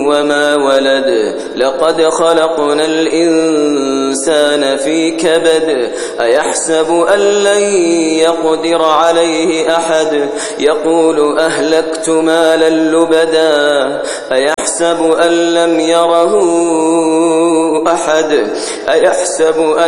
وما ولد لقد خلقنا الإنسان في كبد أيحسب أن لن يقدر عليه أحد يقول أهلكت مالا لبدا أيحسب أن لم يره أحد أيحسب أن